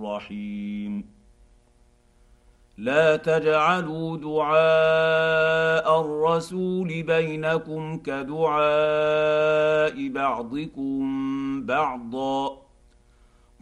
رحيم لا تجعلوا دعاء الرسول بينكم كدعاء بعضكم بعضا